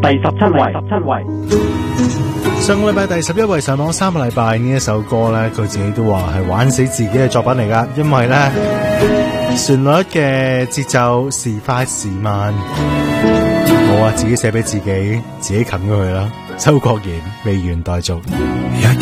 第17位。 上個禮拜第11位上榜3個禮拜，呢一首歌咧，佢自己都話係玩死自己嘅作品嚟噶，因為咧旋律嘅節奏時快時慢，我自己寫俾自己，自己啃咗佢啦。周國賢未完待續。 一